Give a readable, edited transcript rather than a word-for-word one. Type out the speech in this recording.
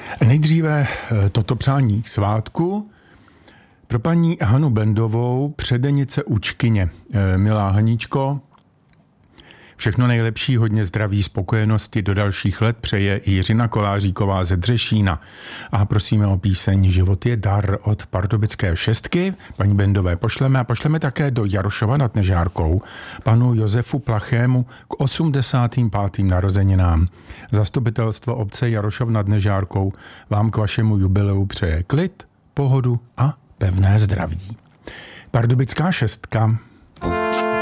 Nejdříve toto přání k svátku pro paní Hanu Bendovou, předenice Učkyně. Milá Haníčko, všechno nejlepší, hodně zdraví, spokojenosti do dalších let přeje Jiřina Koláříková ze Dřešína. A prosíme o píseň Život je dar od Pardubické šestky. Paní Bendové pošleme a pošleme také do Jarošova nad Nežárkou panu Josefu Plachému k 85. narozeninám. Zastupitelstvo obce Jarošov nad Nežárkou vám k vašemu jubileu přeje klid, pohodu a pevné zdraví. Pardubická šestka.